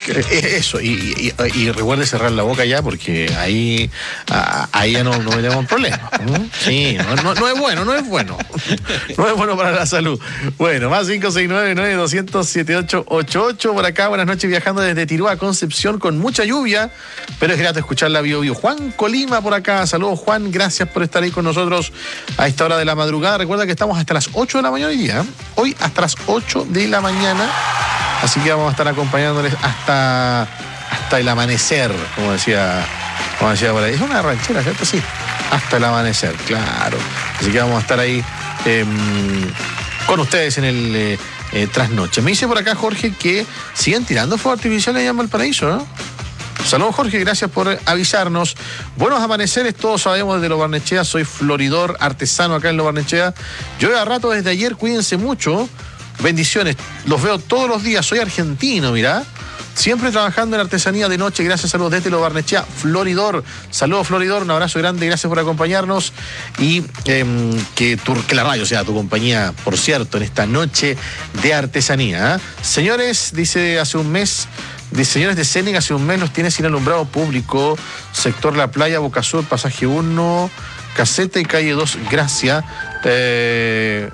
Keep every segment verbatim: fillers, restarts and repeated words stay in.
Eso, y, y, y recuerde cerrar la boca ya, porque ahí, ahí ya no, no tenemos problemas. Sí, no, no, no es bueno, no es bueno. No es bueno para la salud. Bueno, más cinco seis nueve nueve dos cero cero siete ocho ocho ocho por acá. Buenas noches, viajando desde Tirúa a Concepción con mucha lluvia, pero es grato escuchar la Bio Bio. Juan Colima por acá. Saludos, Juan. Gracias por estar ahí con nosotros a esta hora de la madrugada. Recuerda que estamos hasta las ocho de la mañana hoy día. Hoy hasta las ocho de la mañana. Así que vamos a estar acompañándoles hasta, hasta el amanecer, como decía, como decía por ahí. Es una ranchera, ¿cierto? Sí, hasta el amanecer, claro. Así que vamos a estar ahí eh, con ustedes en el eh, eh, trasnoche. Me dice por acá Jorge que siguen tirando fuegos artificiales allá en Valparaíso, ¿no? Saludos, Jorge, gracias por avisarnos. Buenos amaneceres, todos sabemos desde Lo Barnechea. Soy floridor artesano acá en Lo Barnechea. Llueve a rato desde ayer, cuídense mucho. Bendiciones, los veo todos los días. Soy argentino, mirá. Siempre trabajando en artesanía de noche. Gracias, saludos desde Lo Barnechea, Floridor. Saludos, Floridor, un abrazo grande, gracias por acompañarnos. Y eh, que, tu, que la radio sea tu compañía, por cierto, en esta noche de artesanía. ¿eh? Señores, dice hace un mes, de señores de Cening, hace un mes nos tiene sin alumbrado público. Sector La Playa, Boca Sur, Pasaje uno, Caseta y Calle dos, Gracia. Eh...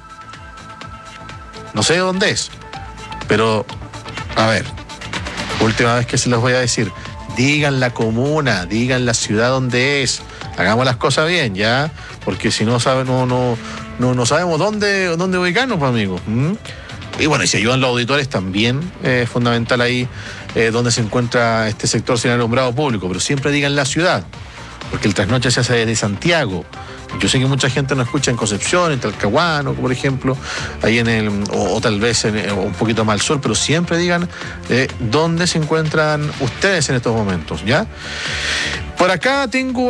No sé dónde es, pero, a ver, última vez que se los voy a decir, digan la comuna, digan la ciudad donde es, hagamos las cosas bien, ¿ya? Porque si no saben, no, no, no, no sabemos dónde, dónde ubicarnos, pues, amigos. ¿Mm? Y bueno, y si ayudan los auditores también es eh, fundamental ahí eh, donde se encuentra este sector sin alumbrado público, pero siempre digan la ciudad, porque el trasnoche se hace desde Santiago. Yo sé que mucha gente nos escucha en Concepción, en Talcahuano, por ejemplo, ahí en el, o, o tal vez en, o un poquito más al sur, pero siempre digan eh, dónde se encuentran ustedes en estos momentos, ¿ya? Por acá tengo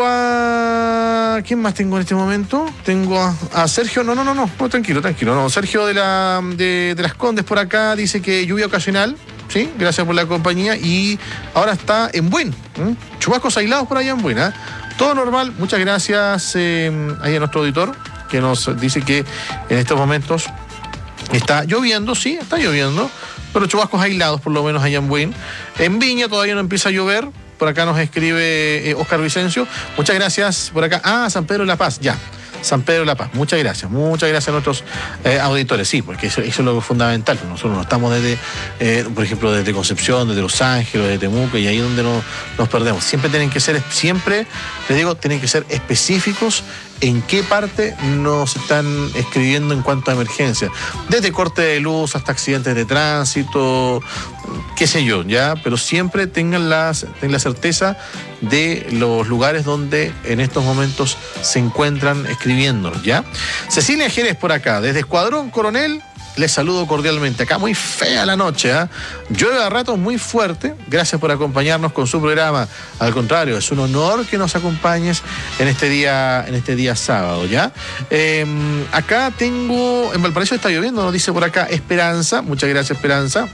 a... ¿Quién más tengo en este momento? Tengo a, a Sergio, no, no, no, no, no, tranquilo, tranquilo, no, Sergio de, la, de, de Las Condes por acá dice que lluvia ocasional, ¿sí? Gracias por la compañía, y ahora está en Buin, ¿eh? Chubascos aislados por allá en Buin, ¿eh? Todo normal, muchas gracias eh, ahí a nuestro auditor que nos dice que en estos momentos está lloviendo, sí, está lloviendo, pero chubascos aislados por lo menos allá en Buin. En Viña todavía no empieza a llover, por acá nos escribe eh, Oscar Vicencio, muchas gracias por acá. Ah, San Pedro de la Paz, ya. San Pedro de la Paz, muchas gracias, muchas gracias a nuestros eh, auditores, sí, porque eso, eso es lo fundamental. Nosotros no estamos desde, eh, por ejemplo, desde Concepción, desde Los Ángeles, desde Temuco, y ahí donde no, nos perdemos. Siempre tienen que ser, siempre, les digo, tienen que ser específicos en qué parte nos están escribiendo en cuanto a emergencia. Desde corte de luz hasta accidentes de tránsito, qué sé yo, ya, pero siempre tengan la, tengan la certeza de los lugares donde en estos momentos se encuentran escribiéndonos, ¿ya? Cecilia Jerez por acá, desde Escuadrón Coronel, les saludo cordialmente. Acá muy fea la noche, ¿eh? Llueve a ratos muy fuerte. Gracias por acompañarnos con su programa. Al contrario, es un honor que nos acompañes en este día, en este día sábado, ¿ya? Eh, acá tengo, en Valparaíso está lloviendo, nos dice por acá Esperanza. Muchas gracias, Esperanza.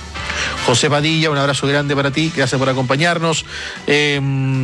José Padilla, un abrazo grande para ti, gracias por acompañarnos. Eh,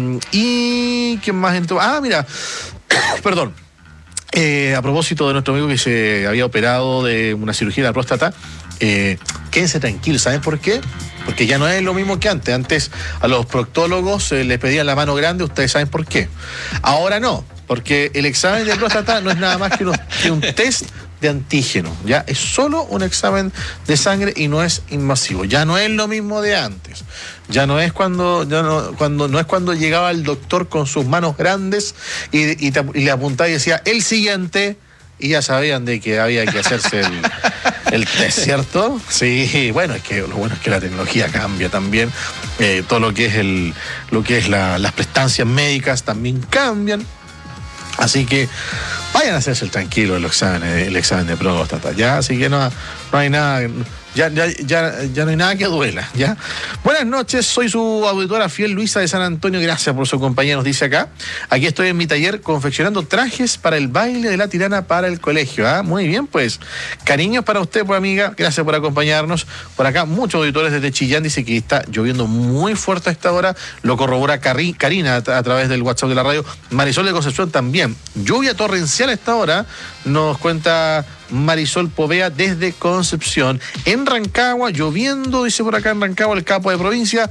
y ¿quién más entró? Ah, mira, perdón. Eh, a propósito de nuestro amigo que se había operado de una cirugía de la próstata, eh, quédense tranquilos, ¿saben por qué? Porque ya no es lo mismo que antes. Antes a los proctólogos eh, les pedían la mano grande, ustedes saben por qué. Ahora no, porque el examen de próstata no es nada más que, unos, que un test de antígeno, ya es solo un examen de sangre y no es invasivo, ya no es lo mismo de antes, ya no es cuando, ya no, cuando, no es cuando llegaba el doctor con sus manos grandes y, y, te, y le apuntaba y decía el siguiente y ya sabían de que había que hacerse el, el test, ¿cierto? Sí, bueno, es que lo bueno es que la tecnología cambia también, eh, todo lo que es el, lo que es la, las prestancias médicas también cambian. Así que vayan a hacerse el tranquilo el examen, el examen de próstata, ¿ya? Así que no, no hay nada, ya, ya, ya, ya no hay nada que duela, ¿ya? Buenas noches, soy su auditora fiel Luisa de San Antonio, gracias por su compañía, nos dice acá. Aquí estoy en mi taller confeccionando trajes para el baile de la tirana para el colegio, ¿ah? Muy bien, pues, cariños para usted, pues, amiga, gracias por acompañarnos. Por acá, muchos auditores desde Chillán dice que está lloviendo muy fuerte a esta hora, lo corrobora Cari, Karina a, a través del WhatsApp de la radio. Marisol de Concepción también, lluvia torrencial a esta hora, nos cuenta Marisol Povea desde Concepción. En Rancagua, lloviendo, dice por acá en Rancagua, el capo de provincia.